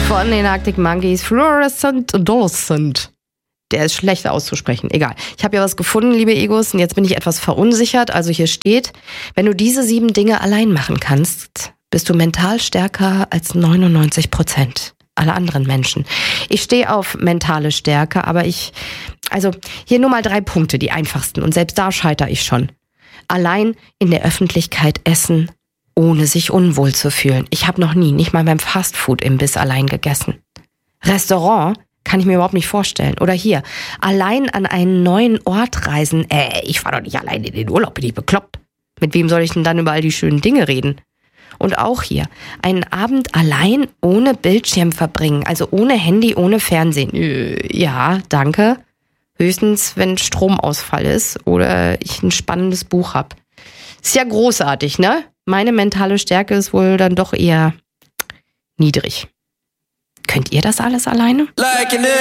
Von den Arctic Monkeys, Fluorescent Adolescent. Der ist schlechter auszusprechen. Egal. Ich habe ja was gefunden, liebe Egos, und jetzt bin ich etwas verunsichert. Also hier steht, wenn du diese 7 Dinge allein machen kannst, bist du mental stärker als 99% aller anderen Menschen. Ich stehe auf mentale Stärke, aber hier nur mal 3 Punkte, die einfachsten. Und selbst da scheitere ich schon. Allein in der Öffentlichkeit essen, ohne sich unwohl zu fühlen. Ich habe noch nie, nicht mal beim Fastfood-Imbiss allein gegessen. Restaurant kann ich mir überhaupt nicht vorstellen. Oder hier, allein an einen neuen Ort reisen. Ich fahre doch nicht allein in den Urlaub, bin ich bekloppt. Mit wem soll ich denn dann über all die schönen Dinge reden? Und auch hier, einen Abend allein ohne Bildschirm verbringen, also ohne Handy, ohne Fernsehen. Ja, danke. Höchstens, wenn Stromausfall ist oder ich ein spannendes Buch habe. Ist ja großartig, ne? Meine mentale Stärke ist wohl dann doch eher niedrig. Könnt ihr das alles alleine?